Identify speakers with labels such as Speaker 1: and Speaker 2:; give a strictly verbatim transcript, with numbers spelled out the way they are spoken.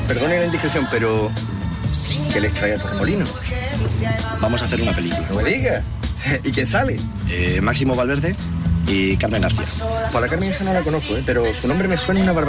Speaker 1: Perdone la indiscreción, pero ¿qué les trae a Torremolinos?
Speaker 2: Vamos a hacer una película.
Speaker 1: No me diga. ¿Y quién sale?
Speaker 2: Eh, Máximo Valverde y Carmen García.
Speaker 1: Para Carmen esa no la conozco, ¿eh? Pero su nombre me suena una barbaridad.